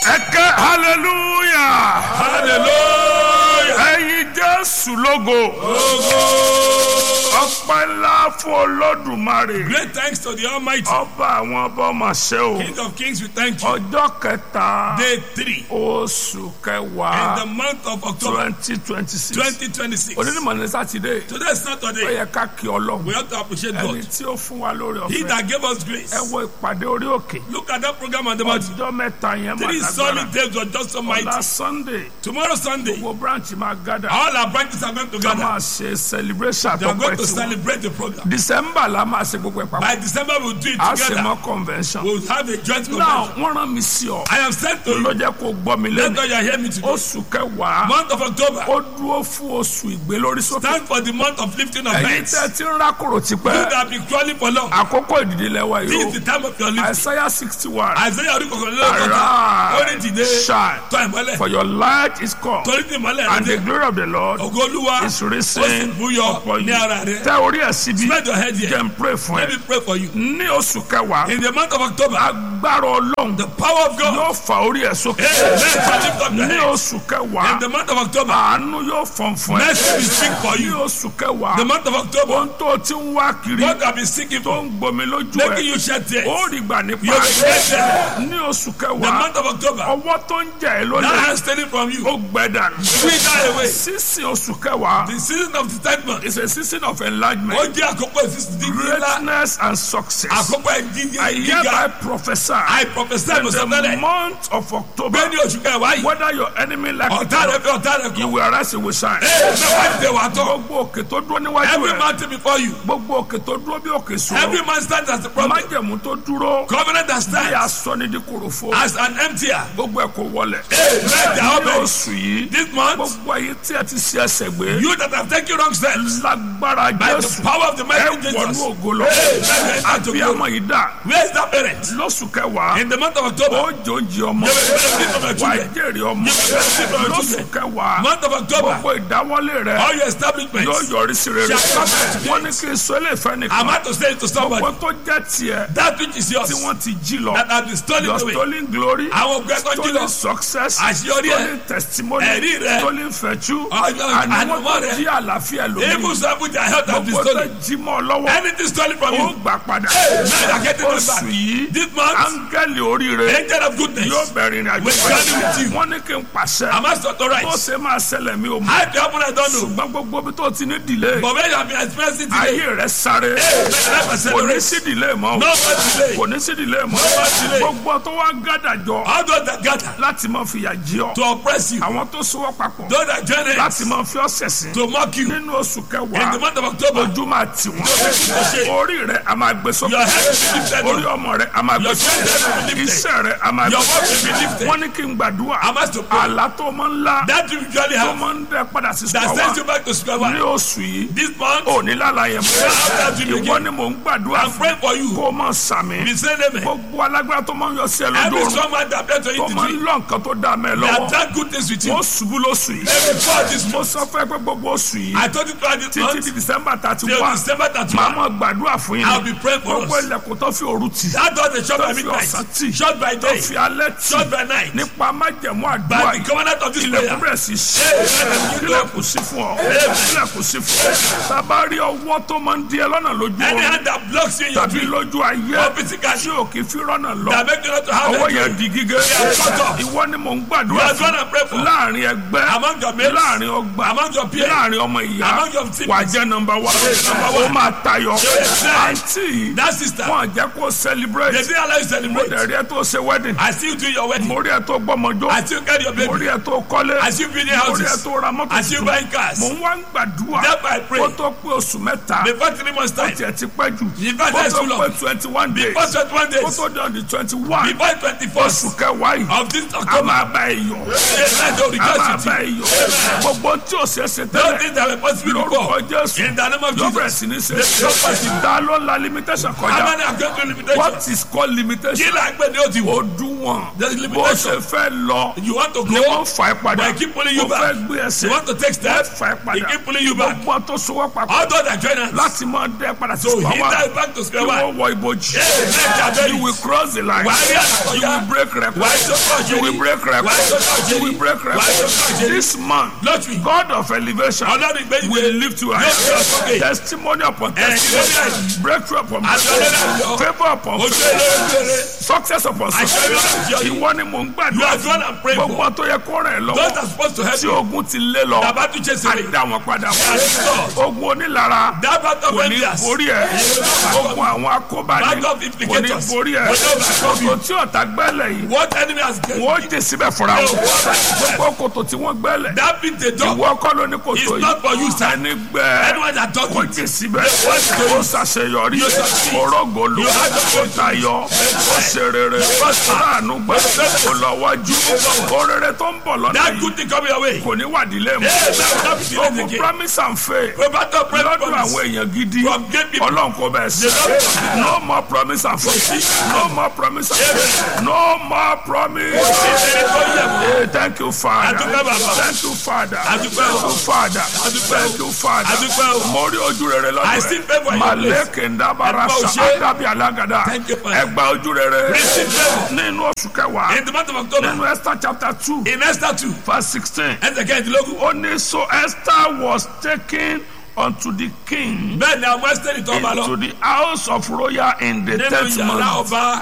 Ẹ̀kẹ́ hallelujah. Hallelujah. Ẹ̀yin Jésù lógo. Ọpẹ́ ńlá fún Olódùmarè. Great thanks to the Almighty. Ọba àwọn ọba ọmọ ṣe o. King of Kings, we thank you. Ọjọ́ kẹta. Day 3 Oṣù in kẹwàá. the month of October 2026. 2026. Onímọ̀ ní Sátidé. Today is Ó Saturday. yẹ ká kí Ọlọ́run. We have to appreciate Ẹni God. tí ó fún wa lórí He ọ̀fẹ́. that gave us grace. Ẹ wo ìpàdé orí òkè. Look at that program on the mountain. Ọjọ́ mẹ́ta yẹn máa 3 lágbára. solid days were just so mighty. Ọ̀la Sunday. Tomorrow Sunday, Gbogbo branch máa gádà. all our branches are going to Ká gather. máa ṣe celebration They are àtọ́pẹ́ going to tiwọn. celebrate the program. December la máa ṣe gbogbo ẹ̀ papọ̀. By December, we'll do it A ṣe together. mọ́ convention. We'll have a joint Now convention. wọ́n rán mi sí ọ. I am sent to Ló you. jẹ́ kó gbọ́ mi Let lẹ́nu. God hear me today. Oṣù kẹwàá. Month of October, Ó dúró fún oṣù ìgbélórí sókè. stand for the month of lifting of Ẹ̀yin hands. tẹ́ ti ń rákòrò You tipẹ́. that have been crawling for long. Àkókò ìdìdí lẹ́wà This yìí is the time of your o. lifting. Isaiah 61. Isaiah orí kọ̀ọ̀kan lọ́kọ̀ọ̀kan. Orí Arise, dìde. shine, Tọ́ ìmọ́lẹ̀. for your light is come, Torí tí ìmọ́lẹ̀ and the rẹ̀ dé. glory of the Lord Ògo Olúwa. is Ó sì risen búyọ upon ní you. ara rẹ̀. Tẹ orí ẹ̀ síbi. Spread your head Jẹ́ here. n pray fún Let ẹ. me pray for you. Ní oṣù kẹwàá, In the month of October, agbára Ọlọ́run the power of God. yóò fa orí ẹ̀ sókè. Amen. Lift up your Ní head. oṣù In kẹwàá, the month of October, àánú yóò fọ̀n fún ẹ. mercy will speak for Ní you. oṣù kẹwàá, The month of October, ohun tó ti ń wá kiri God have been seeking tó for, ń gbomi lójú making ẹ̀, you shed tears. ó rí gbà nípa You rẹ̀. regret Ní oṣù the kẹwàá, month of October, ọwọ́ tó ń jẹ ẹ́ that lólè hand stealing from you, ó gbẹ dànù. sweep that away. Sísìn oṣù kẹwàá The season of discernment, is a season of ó enlargement, jẹ́ àkókò ìsísí ńlá, greatness and success. àkókò I ìdíje hereby gíga. prophesy I prophesy in to the somebody. month of October, Bẹ́ẹ̀ni oṣù kẹwàá yìí, whether your enemy like it ọ̀tá or rẹ̀ not, fẹ́ ọ̀tá rẹ̀ you kọ́. will arise and will shine. Mẹ́wàá ìdè wà tọ́. Gbogbo òkè tó dúró níwájú Every rẹ̀, mountain before you, gbogbo òkè tó dúró bí òkè every sùúrù, man stands as a prophet. májẹ̀mú tó dúró Covenant that bí stands asọ́nidí kòròfo, as an emptier. gbogbo ẹ̀ kò wọlẹ̀. Let the Ní open. oṣù yìí, This month, gbogbo ayé tí ẹ ti ṣe ẹsẹ̀ gbé, you that have taken wrong steps, lágbára by the Jésù, power of the ẹ mighty wọnú Jesus. ògo lọ. Àbí ọmọ yìí dà Where is that parent? lóṣù kẹwàá, In the month of October, ó jòjì ọmọ, you will benefit from your wà á children. jèrè ọmọ. You will benefit from your Lóṣù children. kẹwàá, Month of October, gbogbo ìdáwọ́lé rẹ̀ all your establishments. yóò yọrí sí rere. Shall come back to Wọ́n ní kí n sọ ilé ìfẹ́ I'm nìkan. about to say it to somebody. Gbogbo tó jẹ́ tiẹ̀ That which is yours, tí wọ́n ti jí lọ. that has been stolen Your away. stolen glory, Àwọn ògbẹ́ tó jí stolen lọ. success, Àṣeyọrí ẹ̀. stolen testimony, Ẹ̀rí rẹ̀. stolen virtue, Ọjọ́ àní wọ́n ànàmọ́ tó rẹ̀. jí àlàáfíà lómi. Even some with their health have been Gbogbo tó stolen. jí mọ́ ọ lọ́wọ́, Anything stolen from ó you, gbà padà. now you're getting them Oṣù back. yìí, This month, áńgẹ́lì oríire angel of goodness, yóò bẹ̀rẹ̀ ìrìn àjò. will journey with you. Wọ́n ní kí n pàṣẹ. I must Bó authorize. ṣe máa ṣẹlẹ̀ mi ò mọ̀. How to happen, I don't know. Ṣùgbọ́n gbogbo bí tó ti ní delay, But when you have been experiencing today, ayé rẹ̀ sáré. let Kò ní accelerate. sí delay mọ́ o. No more delay. Kò ní sí delay mọ́. more delay. Gbogbo tó wá gádà jọ All those that gather láti máa fìyà jí ọ. to oppress you, Àwọn tó sowọ́ papọ̀ those that join láti us máa fi ọ́ ṣẹ̀sín. to mock you, Nínú oṣù in the kẹwàá, month of October, ojú máa tì wọ́n. shame. Orí rẹ̀ a máa gbé sókè. Your head will be lifted Orí up. ọmọ rẹ̀ a máa gbé Your sókè. children will be lifted. Iṣẹ́ rẹ̀ a máa Your gbé work will sókè. be lifted. Wọ́n ní kí n gbàdúrà. I must to pray. Àlá tó máa ń lá That you usually tó have, máa ń dẹ padà sí that sùkọ́ sends you wa. back to square Ní one. oṣù yìí, This month, ò ní lálàyé mọ́. after you Ìwọ begin, ni mò ń gbàdúrà I'm fún. praying for you. Kó o máa sàmì. Be saying amen. Gbogbo alágbára tó máa ń yọ sí ẹ lójú Every oorun. strong man that appears to Tó you máa ń today, lọ nǹkan tó dá mẹ́ they have lọ́wọ́. done good things with you. Wọ́n ṣubú lóṣù yìí. Every God this Mo month, sọ fẹ́ pé gbogbo oṣù yìí I told you throughout this títí month, di December till 31. December Màá 31, máa gbàdúrà fún I'll yín. be praying for Gbogbo us. ilẹ̀kùn tó fi òru tì. That door they shut by Tó fi midnight, ọ̀sán tì. shut by Tó day, fi alẹ́ tì. shut by night. Nípa májẹ̀mú àdúrà By the yìí. covenant of this Ilẹ̀kùn prayer, bẹ̀rẹ̀ sí ṣí. Ilẹ̀kùn sí fún ọ. Ilẹ̀kùn sí fún ọ. Tàbá rí ọwọ́ tó máa ń di ẹ lọ́nà lójú any oorun. hand that blocks you in your Tàbí dream, lójú ayé. or physical, Tí ò kì í fi rọ́nà lọ. that make you not to have Ọwọ́ a yẹn dream, di gígé. cut off. Ìwọ ni mò ń You gbàdúrà are fún. going to pray for Láàrin ẹgbẹ́. among your mates, Láàrin ọgbà. among your peers, Láàrin ọmọ ìyá. among your siblings. Wà jẹ́ nọmba wá. Ó máa tayọ. Àǹtí yìí. That sister, Wọ́n jẹ́ kó celebrate. they didn't allow you to Mo celebrate. dẹ̀ rí ẹ tó ṣe wedding. I see you do your wedding. Mo rí ẹ tó gbọ́mọjọ́. I see you carry your Mo baby. rí ẹ tó kọ́lé. I see you building Mo rí ẹ houses. tó ra mọ́tò I see you tuntun. buying cars. Mo ń wá ń gbàdúrà. Therefore I pray, Kó tó pé oṣù mẹ́ta. before 3 months Ó time, tiẹ̀ ti pẹ́ jù. In fact, Kó that's tó too long. pé 21 days. before 21 Kó days, tó di on the 21. before 21st Oṣù kẹwàá yìí. of this A October, máa bá ẹ yọ̀. let A them máa rejoice bá with you. ẹ yọ̀. Gbogbo tí o ṣe ṣe Those tẹ́lẹ̀. things that were possible before, Lórúkọ Jésù. in the name of Yóò bẹ̀rẹ̀ Jesus, sí ní ṣe. They don't possible. Ta ló la limitation how kọjá? many are going through limitations? What is called limitation? Kí là ń pè ní òdiwọ̀n? Òdiwọ̀n òdiwọ̀n There is bó ṣe limitation. fẹ́ lọ You want to ni go, wọ́n fà á padà but I keep pulling you ó back. fẹ́ gbé ẹsẹ̀ You want to take wọ́n steps, fà á he padà keep pulling you back. gbogbo tó sowọ́ papọ̀ All those that join us, láti máa dẹ́ padà sí so he sùpàwà died back to kí square one. wọ́n wọ ibojì Yeah, you will cross the line Why you will break record you will break record you will break record this month Lọ́tù yìí, God of elevation Ọlọ́run ìgbẹ́yìí will lift you high yóò fi ọ̀sọ́kè. testimony upon testimony breakthrough upon breakthrough favour upon Ojú favour ẹlẹ́rìí success upon success Àṣeyọrí. ìwọ ni mò ń You gbàdúrà are the one I'm praying for. gbogbo tó yẹ kó rẹ̀ Those lọ́wọ́ that are supposed to help tí you, ogun ti lé lọ the battle chase away. dá wọn padà Yes, ogun onílara That battle kò of ní envious. borí ẹ ogun àwọn akóbani Battle of kò ní implicators. borí ẹ ogun tí ọ̀tá gbẹ́lẹ̀ yìí What enemy has gained? wọ́n jẹ síbẹ̀ fúnra wọn gbogbo kòtò tí wọ́n gbẹ́lẹ̀ That been the dog. ìwọ kọ́ ló ní kòtò It's not for you, yìí sir. ẹni gbẹ́ Anyone that dog kò it. jẹ síbẹ̀ ó ṣàṣeyọrí orógolo ó tayọ ó ṣe rere ó ṣàánú gbẹ ó lọ wájú orere tó ń bọ̀ lọ́nà That yìí good thing coming away. kò ní wàdílé mu Yes, that will not be delayed ogun again. promise and faith The battle of lọ́dún promise. àwọn èèyàn gidi From great people. ọlọ́run kò bẹ̀ sí no more promise and faith no more promise and faith no more promise. Hey, thank you father Adúpẹ́ bàbá. thank you father Adúpẹ́ thank you father Adúpẹ́ thank you father Adúpẹ́ o. mo rí ojú rere I lọ́dún still rẹ̀ pray for your place. maleke ndabara Ẹgbẹ́ sa òṣè. adabi alagada Thank you, Father. ẹgbà ojú rere Receive favor. nínú oṣù kẹwàá In the month of October, nínú Esther chapter 2 in Esther 2, verse 16 ẹsẹ̀ kẹ́hìndínlógún. ó ní so Esther was taken unto the king Bẹ́ẹ̀ ni àwọn Ẹ́sítérì tó bá lọ. into the house of royal in the Nínú 10th yàrá month. ọba.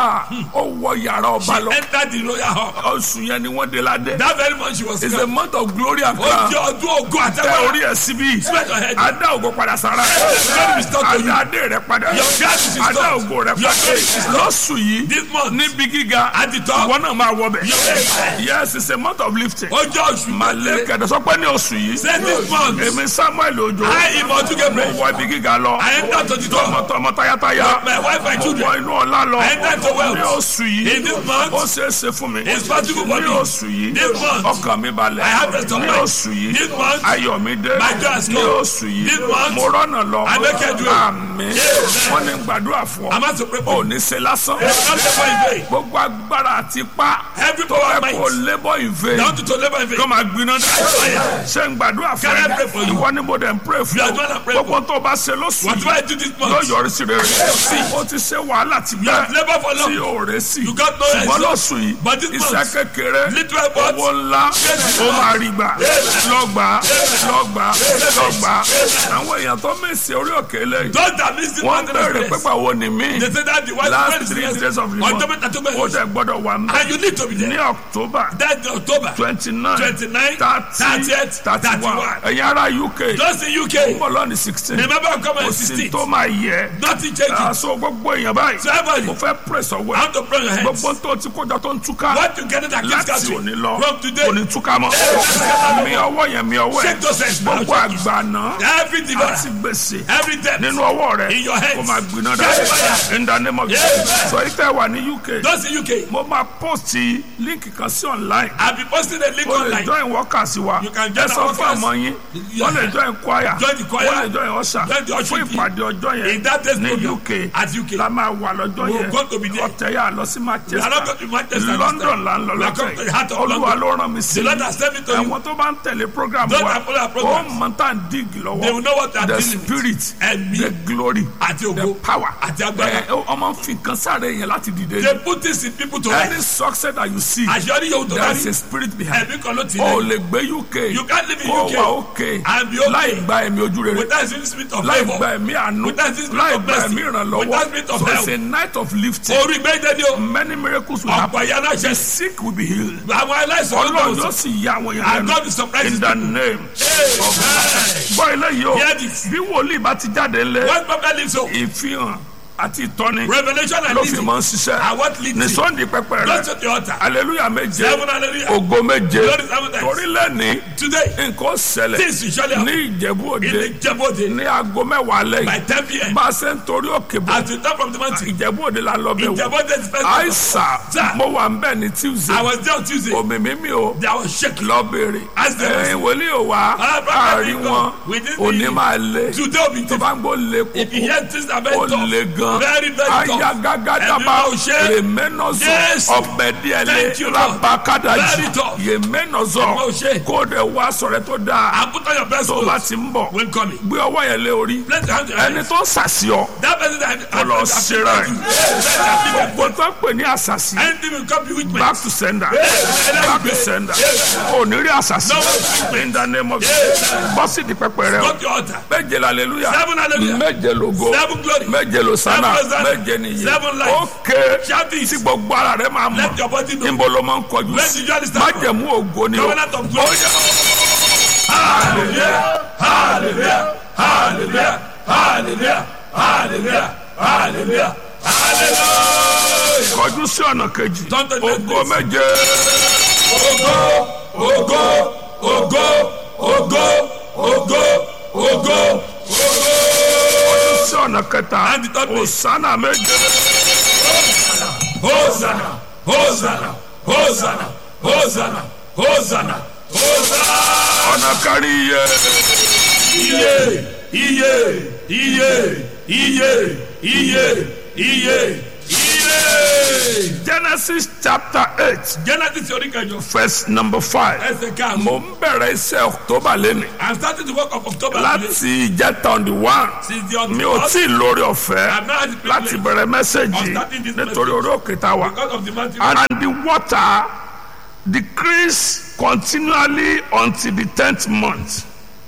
Ó wọ yàrá ọba She lọ. entered the royal hall. Oṣù yẹn ni wọ́n dé ládé. That very month she was It's a crowned. month of glory and Ó crown. jẹ́ ọdún ògo Tẹ àtẹ́wọ́. orí ẹ̀ síbí. Spread your head. Adá ògo padà sára. Glory be restored to you. Adá adé rẹ̀ padà. Your God is Adá restored. ògo rẹ̀ Your padà. glory is restored. Lọ́sù yìí This month, níbi gíga. at the top, Ìwọ náà máa wọ bẹ̀. Yes. Yes, it's a month of lifting. ó jẹ́ oṣù Màlẹ́ kẹ̀dẹ̀ sọ pé ní oṣù yìí. Say this month, Èmi Samuel Ojo. I Ìmọ̀tún Mo Gabriel, wọ ibi gíga lọ. I enter to the door. Tọmọtọmọ tayátayá. My wife and Mo children, wọ inú ọlá lọ. I enter to wealth. Ní oṣù yìí. In this month, Ó ṣeé ṣe fún mi. it's possible for Ní me. oṣù yìí. This month, Ọkàn mi balẹ̀. I have rest of Ní mind. oṣù yìí. This month, Ayọ̀ mi dé. my joy has Ní come. oṣù yìí. This month, Mo rọ́nà lọ. I make it well. Àmín. Yes. Wọ́n ní gbàdúrà fún I'm ọ. about to pray for Ò you. ní ṣe lásán. It's not for in vain. Gbogbo agbára àti ipá. Every Tó power ẹ of kó might, labour in vain. down to labor in vain. Kọ́ máa gbiná dá. Ṣé ń gbàdúrà fún Can I pray for ẹ? you? Ìwọ ni mo dẹ̀ ń pray fún You are ọ. the one I pray for. Gbogbo tó bá ṣe lóṣù Whatever yìí. I do this Yóò month, yọrí sí rere. Ó ti ṣe wàhálà ti you have gbẹ́. labored for Tí long. ò rẹ̀ sí. You got no Ṣùgbọ́n result. lóṣù yìí. But this Iṣẹ́ month, kékeré. little effort, Owó ńlá. Ó máa rí gbà. Lọ́gbà. Lọ́gbà. Lọ́gbà. Àwọn èèyàn tó mèsì orí òkè lẹ́yìn. those that miss this Wọ́n month, bẹ̀rẹ̀ pẹ́pà wo ni mí. they say that the wife Last is 3 next. days of the month. October, October, Ó dẹ̀ gbọ́dọ̀ wà mí. and you need to be Ní there. October That's October 29, 29, 30, 30th, 31. Ẹ̀yin ará UK. Just in UK. Bọ̀ lọ́ni 16. Remember, I'm coming Kò on sí 16th. tó máa yẹ. Nothing changes. Aṣọ gbogbo èèyàn báyìí. So everybody, Mo fẹ́ press ọwọ́ I ẹ̀. want to pray your hands. Gbogbo tó ti kójọ tó ń túká. What you get that keeps Láti catching òní lọ. from today. Kò ní túká mọ́. Mi ọwọ́ yẹn mi ọwọ́ ẹ̀. Shake those hands now. Gbogbo àgbàná. Every devourer, Àti gbèsè. every debt, Nínú ọwọ́ rẹ̀. in your hands. Kò máa gbiná Yes, dá. Father. In the name of Yes. Jesus. Sọ ìtẹ́ wà ní UK. those in UK. Mo máa post líǹkì kan sí online. I'll be posting a link O lè online. join workers wa. You can join Ẹ sọ our fún workers. ọmọ yín. Yeah. Wọ́n lè join choir. Join the choir. Wọ́n lè join usher. Join the usher. Fún ìpàdé ọjọ́ In yẹn. that day's Ní program UK. at UK. La máa wà lọ́jọ́ We're yẹn. going to be there. Ọ̀tẹ̀ yà lọ sí We are not Manchester. going to Manchester. London là ń lọ We are coming to the heart lọ́tẹ̀. of Olúwa London. ló rán mi sí. The Lord has sent me to you. Àwọn tó bá ń tẹ̀lé program Those wa. that follow our Ó program, mọ̀ tá à ń dig they will lọ́wọ́. know what they are The dealing with. spirit. Ẹ̀mí The glory. àti The ògo power. àti agbára. Ọmọ fi nǹkan sáré yẹn láti dìde. They put this in people to Any rise. success that you see. Àṣeyọrí yóò tó There is kárí. a spirit behind. Ẹ̀mí kan ló ti O lé. lè gbé UK. You can't live in Kó UK wà okay. and be Láì okay gba ẹ̀mí ojú rere. without the spirit of Láì favour. gba ẹ̀mí àánú. Without the spirit Láì of gba blessing. ẹ̀mí ìrànlọ́wọ́. Without the spirit of So it's help. a night of lifting. Orí gbẹ́dẹ́ ni o. Many miracles will happen. Ọ̀pọ̀ ìyá náà The ṣe. sick will be healed. Àwọn aláìsàn Ọlọ́run ló yóò bọ̀ sì yá àwọn and èèyàn God lẹ́nu. is surprised. In the name. Gbọ́ eléyìí o. Hear this. Bí wòlíì bá ti jáde lé. One prophet lives so. Ìfihàn àti ìtọ́ni Revelation and ló fi leading. máa ń ṣiṣẹ́. And what leads Ní you? Sunday pẹpẹ Go rẹ̀. to the altar. Hallelujah méje. Seven hallelujah. Ògo méje. Glory seven times. Torí lẹ́ni Today, nǹkan ṣẹlẹ̀ things will surely happen. ní Ìjẹ̀bú Òde In Ìjẹ̀bú-Òde ní aago mẹ́wàá by lẹ́yìn. 10 p.m. Bá a ṣe ń torí òkè bọ̀. As we come from the mountain, Ìjẹ̀bú Òde la lọ bẹ̀ wò. Ìjẹ̀bú-Òde is first. Àìsà Sir. mo wà ń bẹ̀ ní Tuesday. I was there on Tuesday. Omi mímí o. They were shaking. Lọ béèrè. Ask them. Wòlíì ò wá. Prophet Àárín didn't wọn. come. We didn't Òní need máa le. Today will be Tó bá ń gbọ́ le If you kókó. hear things that are very Ó tough, le gan. gan Very, very tough. ayagagadaba Ẹ̀mí ò ṣe. remenozo Yes. ọbẹdiẹlẹ Thank you, Lord. rabakadaji Very tough. yemenozo Ẹ̀mí ò ṣe. kó de wá sọ̀rọ̀ tó dáa And put on your best tó bá clothes ti ń bọ̀ when coming. gbé ọwọ́ yẹn lé orí Place your hand on your ẹni head. tó ń sàṣìọ That person that lọ ṣera ẹ̀ gbogbo tó ń pè ní àṣàṣì anything will come with me. back to sender back to sender ò ní rí àṣàṣì in the name of Jesus bọ́sì di pẹpẹ rẹ o Go to your altar. méje hallelujah 7 hallelujah. méje lógo 7 glory. méje losana 7 hosanna. méje nìyí 7 life. ókè Shout this. tí gbogbo ara rẹ máa mọ̀ Let your body know. níbo ló máa ń kọjú Where did you understand? májẹ̀mú ògo ni o Covenant of glory. ó yẹ Hallelujah. Hallelujah. Hallelujah. Hallelujah. Hallelujah. Hallelujah. Hallelujah. kọjú sí ọ̀nà kejì Don't take ògo this. méje Ògo, ògo, ògo, ògo, ògo, ògo. kọjú sí ọ̀nà kẹta And the third place. òsánà méje Hosanna, Hosanna, Hosanna, Hosanna, Hosanna, Hosanna. ọ̀nà kárí iye Iye, iye, iye, iye, iye, iye, iye. Genesis chapter 8 Genesis orí kẹjọ. verse number 5 Ẹsẹ̀ karùn-ún. mo ń bẹ̀rẹ̀ iṣẹ́ October lẹ́nu I'm starting the work of October. láti ìjẹta on the 1 Since the mi ò tí ì lórí ọ̀fẹ́ I've not had the láti privilege bẹ̀rẹ̀ mẹ́sẹ̀gì nítorí orí òkè tá a wà. because of the mountain. And the water decreased continually until the 10th month.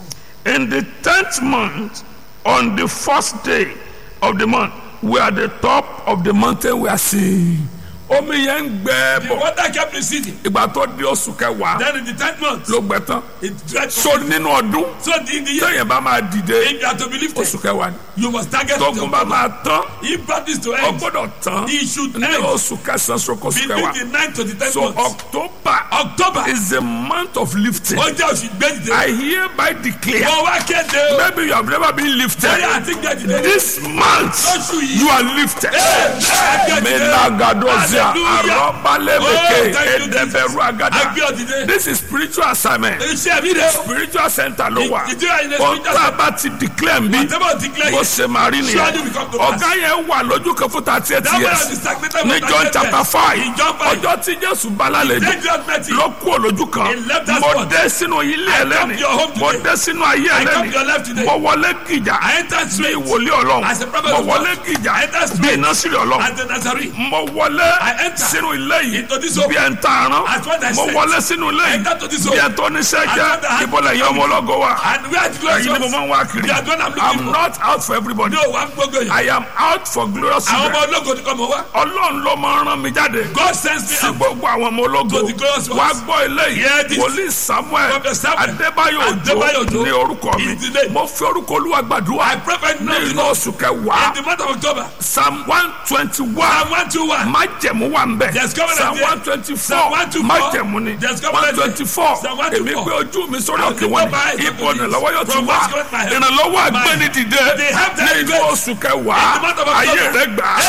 In the 10th month, on the first day of the month, we are at the top of the mountain we are seeing. Omi yẹn ń gbẹ The bọ̀. water kept receding. Ìgbà tó di oṣù kẹwàá Then in the 10th month, ló gbẹ tán. it dried So up. nínú ọdún So in the year, téèyàn bá máa dìde if you are to be lifted, oṣù kẹwàá ni. you must target Tógun bá máa tán If baptist to ó end, gbọ́dọ̀ tán he should ní end oṣù kẹsàn-án sókò oṣù between kẹwàá. the 9th to the 10th So month. October is a month of lifting. ó jẹ́ oṣù gbẹ́dìde. I hereby declare, Wọ́n wá kéde o. maybe you have never been lifted. Bóyá àti gbẹ́dìde. This month, Oṣù yìí. you are lifted. Gbẹ́dìde. Menagadozia, Hallelujah. Arobalebeke, Oh, thank you, Edeberu Agada. Agbé ọ̀dìde. This is spiritual assignment. Iṣẹ́ mi dẹ̀. Spiritual center ló wà. Ìdíra ilé Ohun spiritual tá a bá ti declare bí Whatever declare bó you. ṣe máa rí Surely nìyẹn. we come to pass. Ọ̀gá yẹn wà lójú kan fún 38 That man years. is stagnated Ní for John 38 chapter years. 5, In John 5, ọjọ́ tí Jésù bá lálejò take your mercy. ló kú olójú kan. He left that Mo spot. dé sínú ilé I come ẹlẹ́ni. to your home Mo today. dé sínú ayé I come to your ẹlẹ́ni. life today. Mo wọlé gìjà. I entered Bí straight ìwòlé Ọlọ́run. as a prophet Mo of God. wọlé gìjà. I entered Bí straight ìnásírí Ọlọ́run. as the Nazarene. Mo wọlé I enter sínú ilé yìí into this home bí ẹ̀ ń ta àrán. as what I Mo said. wọlé sínú ilé I yìí enter to this bí home ẹ̀ tó níṣẹ́ as jẹ́ what I had. ìbọ̀lẹ̀ yẹn ọmọ ológo wa. And where the glory Ẹ̀yin ni mo was. máa ń wá kiri. They are the one I'm looking I'm for. not out for everybody. No, wà á gbogbo yìí. I am out for glorious Àwọn ọmọ children. ológo ni kò mọ̀ wá. Ọlọ́run ló máa ń rán mi jáde. God sends me Sí out. gbogbo àwọn ọmọ ológo. To the glorious ones. Wá gbọ́ ilé Hear yìí. this. Wòlíì Samuel Prophet Samuel. Adébáyọ̀ Adébáyọ̀ Òjó Òjó. ní orúkọ mi. Is the name. Mo fi orúkọ Olúwa gbàdúrà. I prophet now Ní to inú know. oṣù kẹwàá. In the month of October, Psalm 121. Psalm 121. Májẹ̀mú wà ń bẹ̀. There's covenant Psalm there. 124. Psalm 124. Májẹ̀mú ni. There's covenant there. 124. Psalm 124. Èmi gbé ojú mi sórí I òkè lift wọn up my eyes ni. unto Ibo thee. ìrànlọ́wọ́ yóò ti From wá. whence cometh my help? Ìrànlọ́wọ́ My- agbẹ́ni dìde. They have their Ní inú grace. oṣù In kẹwàá. the month of Ayé October. rẹ̀ gbà.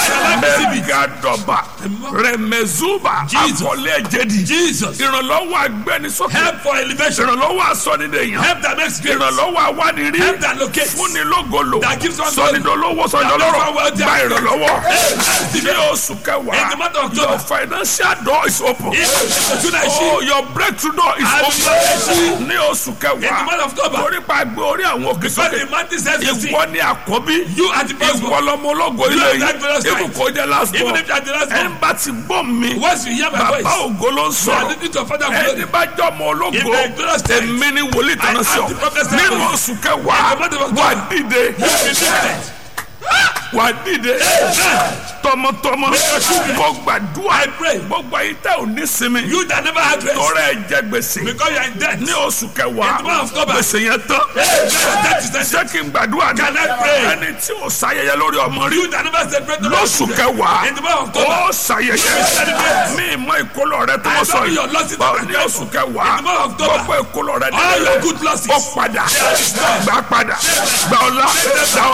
Mẹ́gàdọ̀bà. Rẹ̀mẹ̀zúbà. Jesus. Àkọlé ẹ̀jẹ̀dì. Jesus. Ìrànlọ́wọ́ agbẹ́ni sókè. Help for elevation. Ìrànlọ́wọ́ asọ́nidẹ̀yàn. Help that makes great. Ìrànlọ́wọ́ awánirì. Help that locates. Fúnni lógolo. That gives one Sọ́nidọ́lọ́wọ́ sọ́nidọ́lọ́rọ̀. That gives one Gba ìrànlọ́wọ́. Hey, Ní oṣù In kẹwàá. the month of Your October. financial door is open. Ìṣúná Oh, ìṣí. your breakthrough door is And open. Ní oṣù In the kẹwàá. month of October. Torí pa gbé orí àwọn òkè Because sókè. the mountain says to see. Ìwọ ni àkọ́bí. You are the first Ìwọ one. lọmọ ológo You ilé are that glorious yìí. light. Ibùkún jẹ́ last Even born. if you are the last Ẹni one. bá ti gbọ́ mi. Once you hear my Bàbá voice. ògo ló ń You are sọ̀rọ̀. listening to Father Ẹni glory. bá jọ ọmọ ológo. If the glorious light. Èmi ni wòlíì tán sí ọ. am the prophet sent Nínú to you. oṣù kẹwàá. In the month of October. Wà dìde. You will be lifted. Wà dìde. Tọmọtọmọ. Mo gbàdúrà. I pray. Gbogbo ayé tẹ́ ò ní sinmi. You that never had rest. Tọ́rẹ́ ẹ jẹ gbèsè. Because you are in debt. Ní oṣù kẹwàá. In the month of October. Gbèsè yẹn tán. That is the Ṣé kí n gbàdúrà ní? Can I pray? Ẹni tí ò sáyẹyẹ lórí ọmọ rí. You that never celebrate the Lóṣù kẹwàá. In the month of October. Ó ṣàyẹyẹ. Mi ìmọ̀ ìkólọ rẹ tó I sọ know yìí. your losses Báwo are ní grateful. oṣù kẹwàá? In the month of October. Gbogbo ìkólọ rẹ All your nílẹ̀. good losses. Ó padà. Gbà padà. Gbà ọlá. Gbà